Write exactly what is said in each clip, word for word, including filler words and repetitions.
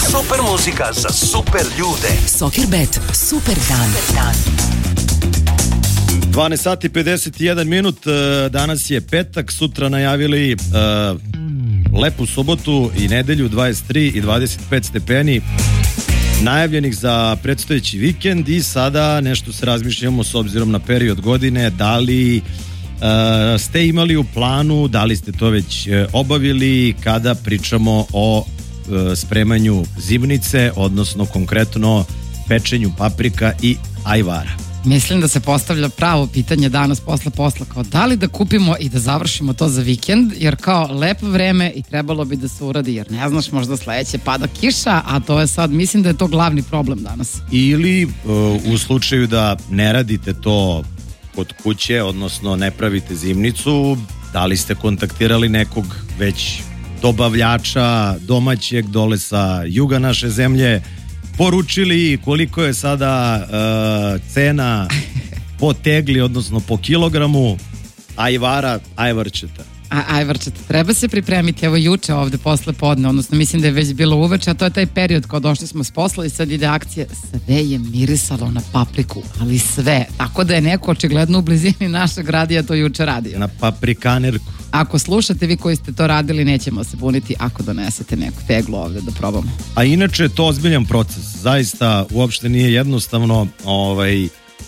Super muzika za super ljude. Soccerbet, super dan. dan. dvanaest sati pedeset jedan minut, danas je petak, sutra najavili uh, lepu subotu i nedelju, dvadeset tri i dvadeset pet stepeni najavljenih za predstojeći vikend i sada nešto se razmišljamo s obzirom na period godine, da li uh, ste imali u planu, da li ste to već uh, obavili kada pričamo o uh, spremanju zimnice, odnosno konkretno pečenju paprika i ajvara. Mislim da se postavlja pravo pitanje danas posle posla, kao da li da kupimo i da završimo to za vikend, jer kao lepo vreme i trebalo bi da se uradi, jer ne znaš, možda sledeće pada kiša, a to je sad, mislim da je to glavni problem danas. Ili uh, u slučaju da ne radite to kod kuće, odnosno ne pravite zimnicu, da li ste kontaktirali nekog već dobavljača domaćeg dole sa juga naše zemlje, poručili koliko je sada uh, cena po tegli, odnosno po kilogramu ajvara, ajvarčeta. A ajvarčeta, treba se pripremiti, evo juče ovde posle podne, odnosno mislim da je već bilo uveče, a to je taj period kao došli smo s posla i sad ide akcija, sve je mirisalo na papriku, ali sve, tako da je neko očigledno u blizini našeg radija to juče radio. Na paprikanerku. Ako slušate vi koji ste to radili, nećemo se buniti ako donesete neku teglu ovde da probamo. A inače je to ozbiljan proces, zaista uopšte nije jednostavno, ovaj, uh,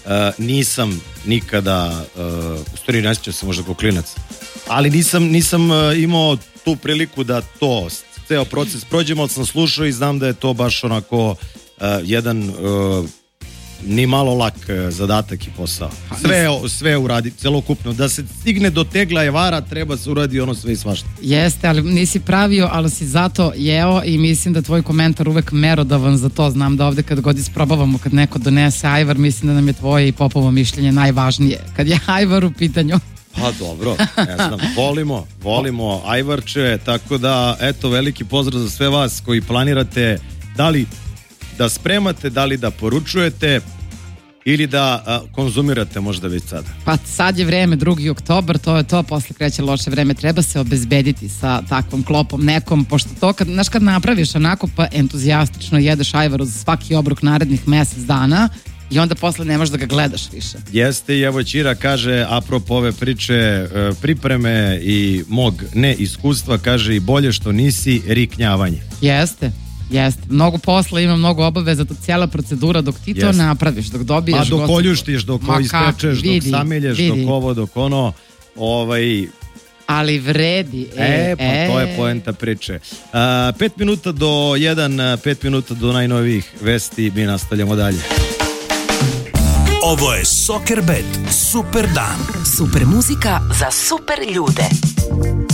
nisam nikada, uh, u stvari ne sjećam se možda kao klinac, ali nisam, nisam uh, imao tu priliku da to, ceo proces prođem, ali sam slušao i znam da je to baš onako uh, jedan uh, ni malo lak zadatak i posao. Sve, sve uradi, celokupno. Da se stigne do tegla ajvara, treba se uradi ono sve i svašta. Jeste, ali nisi pravio, ali si zato jeo i mislim da tvoj komentar uvek merodavan za to. Znam da ovde kad god isprobavamo, kad neko donese ajvar, mislim da nam je tvoje i Popovo mišljenje najvažnije. Kad je ajvar u pitanju. Pa dobro, ne znam, volimo, volimo ajvarče, tako da, eto, veliki pozdrav za sve vas koji planirate da li da spremate, da li da poručujete ili da a, konzumirate možda već sada. Pa sad je vreme, drugi oktobar, to je to, posle kreće loše vreme, treba se obezbediti sa takvom klopom nekom, pošto to kad, znaš, kad napraviš onako pa entuzijastično jedeš ajvaru za svaki obrok narednih mesec dana i onda posle ne možeš da ga gledaš više. Jeste, i evo Ćira kaže, apropo ove priče, pripreme i mog neiskustva, kaže i bolje što nisi riknjavanje. Jeste. Jeste, mnogo posla ima, mnogo obaveza, to cijela procedura dok ti to Jeste. napraviš, dok dobiješ. Pa dok oljuštiš, dok ispečeš, dok samelješ, dok ovo, dok ono, ovaj... Ali vredi. E, e pa e. to je poenta priče. Uh, pet minuta do jedan, pet minuta do najnovijih vesti, mi nastavljamo dalje. Ovo je Soccerbet, super dan. Super muzika za super ljude.